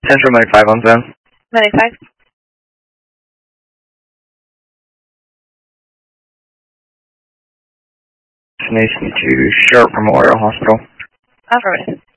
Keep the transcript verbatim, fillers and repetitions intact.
Central ninety-five on zone. ninety-five. Destination to Sharp Memorial Hospital. Affirmative.